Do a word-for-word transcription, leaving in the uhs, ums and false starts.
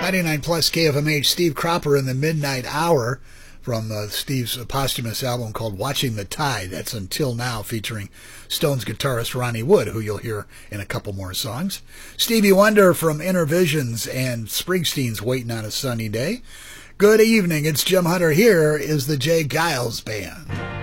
ninety-nine plus K F M H, Steve Cropper in the Midnight Hour from uh, Steve's posthumous album called Watching the Tide. That's Until Now, featuring Stones guitarist Ronnie Wood, who you'll hear in a couple more songs. Stevie Wonder from Inner Visions and Springsteen's Waiting on a Sunny Day. Good evening, it's Jim Hunter. Here is the Jay Giles Band.